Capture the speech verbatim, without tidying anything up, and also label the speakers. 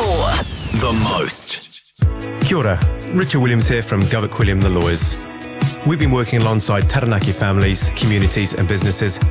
Speaker 1: more.
Speaker 2: The most.
Speaker 3: Kia ora, Richard Williams here from Govett Quilliam The Lawyers. We've been working alongside Taranaki families, communities and businesses